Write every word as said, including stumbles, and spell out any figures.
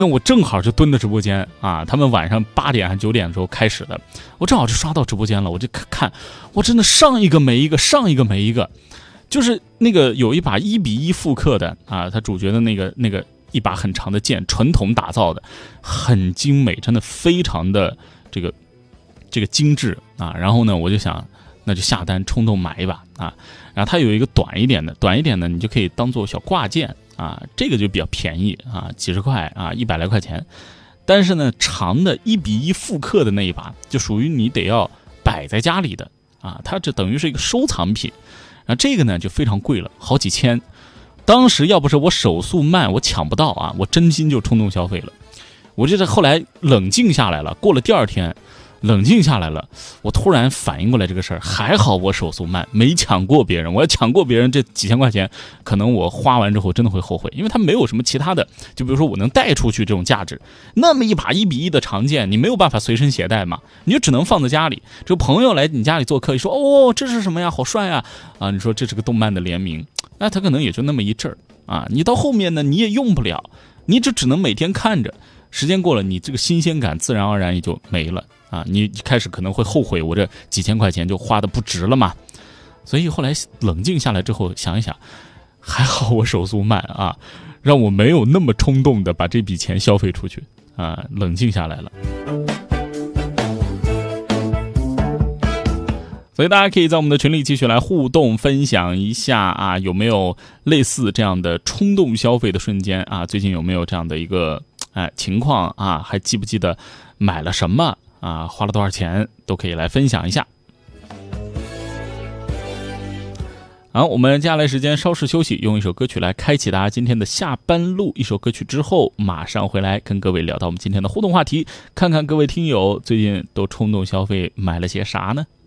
那我正好就蹲在直播间啊，他们晚上八点还九点的时候开始的，我正好就刷到直播间了，我就看，我真的上一个没一个，上一个没一个，就是那个有一把一比一复刻的啊，他主角的那个那个一把很长的剑，纯铜打造的，很精美，真的非常的这个这个精致啊。然后呢，我就想。那就下单冲动买一把啊，然后它有一个短一点的，短一点的你就可以当做小挂件啊，这个就比较便宜啊，几十块啊，一百来块钱。但是呢，长的一比一复刻的那一把，就属于你得要摆在家里的啊，它这等于是一个收藏品。然后这个呢就非常贵了，好几千。当时要不是我手速慢，我抢不到啊，我真心就冲动消费了。我觉得后来冷静下来了，过了第二天。冷静下来了，我突然反应过来这个事儿，还好我手速慢，没抢过别人。我要抢过别人这几千块钱，可能我花完之后真的会后悔，因为它没有什么其他的，就比如说我能带出去这种价值。那么一把一比一的长剑，你没有办法随身携带嘛，你就只能放在家里。这个朋友来你家里做客，你说哦这是什么呀，好帅啊啊！你说这是个动漫的联名，那他可能也就那么一阵儿啊。你到后面呢，你也用不了，你就只能每天看着。时间过了，你这个新鲜感自然而然也就没了啊！你开始可能会后悔，我这几千块钱就花的不值了嘛。所以后来冷静下来之后，想一想，还好我手速慢啊，让我没有那么冲动的把这笔钱消费出去啊，冷静下来了。所以大家可以在我们的群里继续来互动分享一下啊，有没有类似这样的冲动消费的瞬间啊？最近有没有这样的一个哎情况啊？还记不记得买了什么啊？花了多少钱？都可以来分享一下。好，我们接下来时间稍事休息，用一首歌曲来开启大家今天的下班路。一首歌曲之后，马上回来跟各位聊到我们今天的互动话题，看看各位听友最近都冲动消费买了些啥呢？